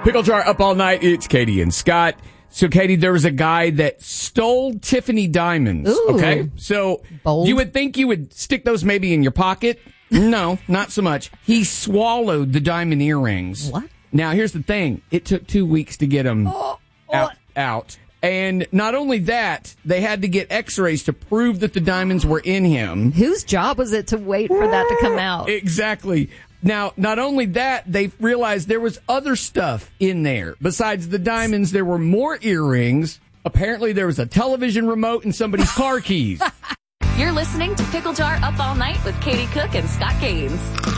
Pickle Jar up all night. It's Katie and Scott. So, Katie, there was a guy that stole Tiffany diamonds. Ooh. Okay? So, Bold. you would think you would stick those maybe in your pocket. No, not so much. He swallowed the diamond earrings. What? Now, here's the thing. It took 2 weeks to get them out. And not only that, they had to get x-rays to prove that the diamonds were in him. Whose job was it to wait for that to come out? Exactly. Now, not only that, they realized there was other stuff in there. Besides the diamonds, there were more earrings. Apparently, there was a television remote and somebody's car keys. You're listening to Pickle Jar Up All Night with Katie Cook and Scott Gaines.